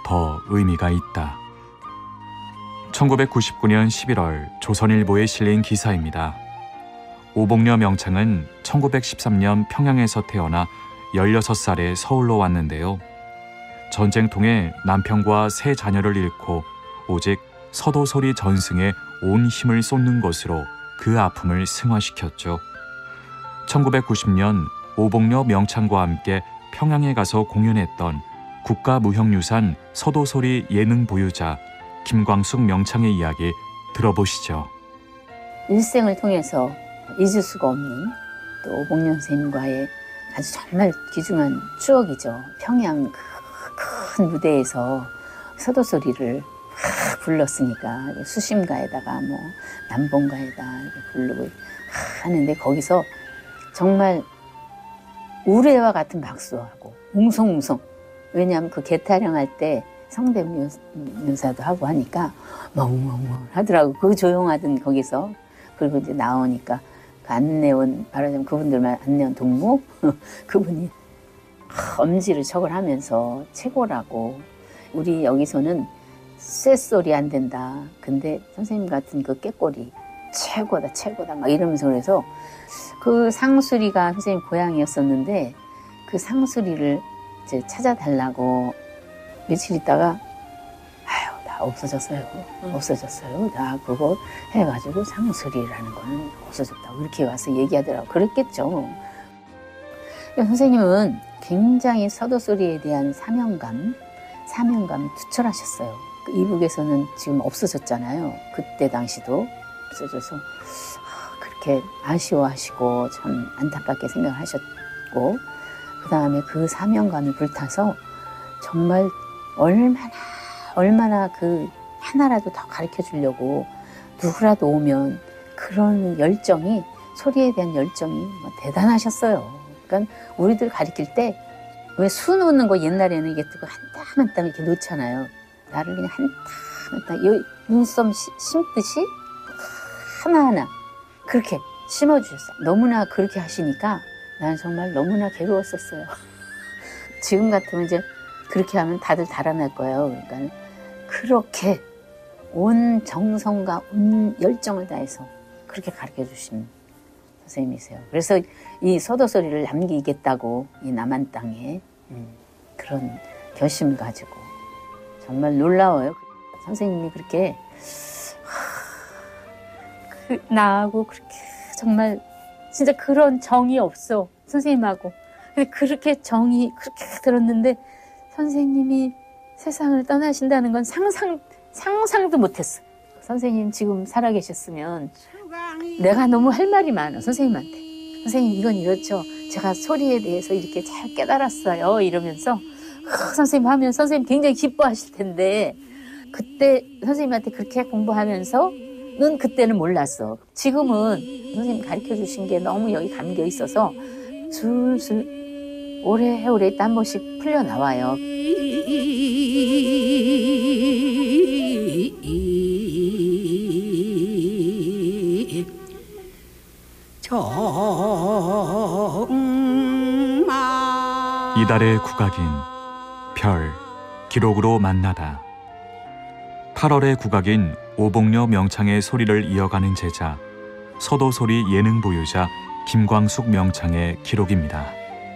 더 의미가 있다. 1999년 11월 조선일보에 실린 기사입니다. 오복녀 명창은 1913년 평양에서 태어나 16살에 서울로 왔는데요. 전쟁통에 남편과 세 자녀를 잃고 오직 서도소리 전승에 온 힘을 쏟는 것으로 그 아픔을 승화시켰죠. 1990년 오복녀 명창과 함께 평양에 가서 공연했던 국가무형유산 서도소리 예능 보유자 김광숙 명창의 이야기 들어보시죠. 일생을 통해서 잊을 수가 없는 또 오복녀 선생님과의 아주 정말 귀중한 추억이죠. 평양 큰 무대에서 서도소리를 불렀으니까 수심가에다가 뭐 남봉가에다 부르고 하는데 거기서 정말 우레와 같은 박수하고 웅성웅성. 왜냐하면 그 개타령할 때 성대묘사도 하고 하니까 멍멍멍 하더라고. 그 조용하던 거기서. 그리고 이제 나오니까 그 안내원, 말하자면 그분들만 안내원 동무 그분이 엄지를 척을 하면서 최고라고. 우리 여기서는 쇳소리 안 된다. 근데 선생님 같은 그 꾀꼬리 최고다 최고다 막 이러면서 그래서 그 상수리가 선생님 고향이었었는데 그 상수리를 이제 찾아달라고 며칠 있다가 아유 다 없어졌어요. 없어졌어요. 다 그거 해가지고 상수리라는 거는 없어졌다고 이렇게 와서 얘기하더라고. 그랬겠죠. 선생님은 굉장히 서도소리에 대한 사명감이 투철하셨어요. 이북에서는 지금 없어졌잖아요. 그때 당시도 없어져서 그렇게 아쉬워하시고 참 안타깝게 생각하셨고 그 다음에 그 사명감이 불타서 정말 얼마나 그 하나라도 더 가르쳐 주려고 누구라도 오면 그런 열정이 소리에 대한 열정이 대단하셨어요. 그러니까 우리들 가르칠 때 왜 수 놓는 거 옛날에는 이게 한 땀 한 땀 이렇게 놓잖아요. 나를 그냥 한 땀 한 땀 눈썹 심듯이 하나하나 그렇게 심어주셨어요. 너무나 그렇게 하시니까 나는 정말 너무나 괴로웠었어요. 지금 같으면 이제 그렇게 하면 다들 달아날 거예요. 그러니까 그렇게 온 정성과 온 열정을 다해서 그렇게 가르쳐 주신 선생님이세요. 그래서 이 서도소리를 남기겠다고 이 남한 땅에 그런 결심을 가지고 정말 놀라워요. 선생님이 그렇게 나하고 그렇게 정말 진짜 그런 정이 없어 선생님하고. 근데 그렇게 정이 그렇게 들었는데 선생님이 세상을 떠나신다는 건 상상도 못했어. 선생님 지금 살아계셨으면 내가 너무 할 말이 많아 선생님한테. 선생님 이건 이렇죠. 제가 소리에 대해서 이렇게 잘 깨달았어요 이러면서 선생님 하면 선생님 굉장히 기뻐하실 텐데 그때 선생님한테 그렇게 공부하면서는 그때는 몰랐어. 지금은 선생님 가르쳐 주신 게 너무 여기 감겨 있어서 술술 오래오래 한 번씩 풀려 나와요. 이달의 국악인 별 기록으로 만나다. 8월의 국악인 오복녀 명창의 소리를 이어가는 제자 서도소리 예능 보유자 김광숙 명창의 기록입니다.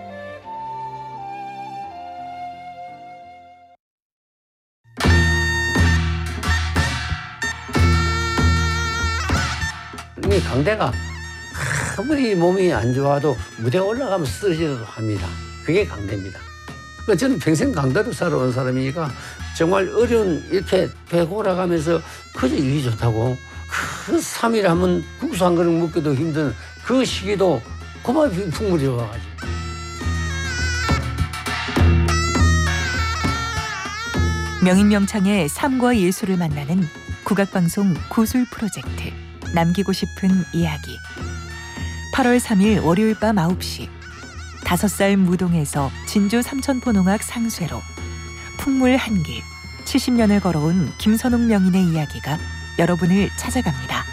이 강대가 아무리 몸이 안 좋아도 무대 올라가면 쓰러지기도 합니다. 그게 강대입니다. 저는 평생 강대로 살아온 사람이니까 정말 어려운 이렇게 배 골아가면서 그저 일이 좋다고 그 3일 하면 국수 한 그릇 먹기도 힘든 그 시기도 그만 풍물이 와가지고. 명인명창의 삶과 예술을 만나는 국악방송 구술 프로젝트 남기고 싶은 이야기. 8월 3일 월요일 밤 9시 5살 무동에서 진주 삼천포농악 상쇠로 풍물 한길 70년을 걸어온 김선옥 명인의 이야기가 여러분을 찾아갑니다.